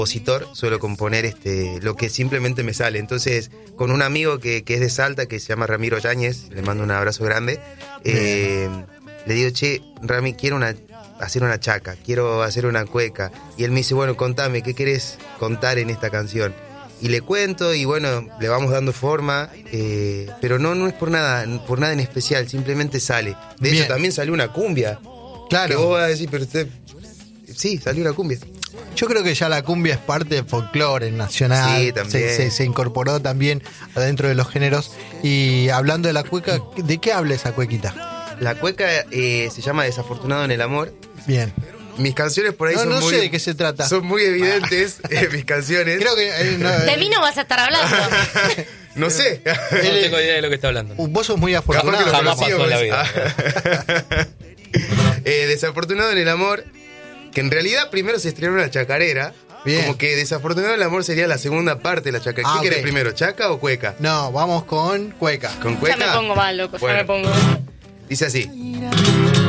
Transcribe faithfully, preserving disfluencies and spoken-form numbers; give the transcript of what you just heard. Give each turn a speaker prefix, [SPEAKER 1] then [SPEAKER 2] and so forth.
[SPEAKER 1] compositor, suelo componer este, lo que simplemente me sale. Entonces, con un amigo que, que es de Salta, que se llama Ramiro Yáñez, le mando un abrazo grande, eh, le digo, che, Rami, quiero una, hacer una chaca, quiero hacer una cueca. Y él me dice, bueno, contame, ¿qué querés contar en esta canción? Y le cuento y bueno, le vamos dando forma, eh, pero no, no es por nada, por nada en especial, simplemente sale. De
[SPEAKER 2] Bien.
[SPEAKER 1] hecho, también salió una cumbia.
[SPEAKER 2] Claro.
[SPEAKER 1] Que vos vas a decir, pero usted... Sí, salió una cumbia.
[SPEAKER 2] Yo creo que ya la cumbia es parte del folclore nacional.
[SPEAKER 1] Sí, también.
[SPEAKER 2] Se, se, se incorporó también adentro de los géneros. Y hablando de la cueca, ¿de qué habla esa cuequita?
[SPEAKER 1] La cueca eh, se llama Desafortunado en el Amor.
[SPEAKER 2] Bien.
[SPEAKER 1] Mis canciones por ahí
[SPEAKER 2] No,
[SPEAKER 1] son
[SPEAKER 2] no
[SPEAKER 1] muy...
[SPEAKER 2] sé de qué se trata.
[SPEAKER 1] Son muy evidentes, eh, mis canciones.
[SPEAKER 2] Creo que... eh, no,
[SPEAKER 3] De mí no vas a estar hablando.
[SPEAKER 1] No sé.
[SPEAKER 4] No tengo idea de lo que está hablando.
[SPEAKER 2] Uh, vos sos muy
[SPEAKER 1] Capaz que
[SPEAKER 2] afortunado.
[SPEAKER 1] lo
[SPEAKER 4] Jamás
[SPEAKER 1] conocíamos.
[SPEAKER 4] pasó en la vida.
[SPEAKER 1] eh, Desafortunado en el Amor, que en realidad primero se estrenó una chacarera.
[SPEAKER 2] Bien.
[SPEAKER 1] Como que Desafortunado en el Amor sería la segunda parte de la chacarera.
[SPEAKER 2] Ah,
[SPEAKER 1] ¿Qué
[SPEAKER 2] ok.
[SPEAKER 1] querés primero, chaca o cueca?
[SPEAKER 2] No, vamos con cueca.
[SPEAKER 1] ¿Con
[SPEAKER 3] Ya
[SPEAKER 1] cueca?
[SPEAKER 3] me pongo mal, loco,
[SPEAKER 1] Bueno,
[SPEAKER 3] ya me pongo.
[SPEAKER 1] dice así.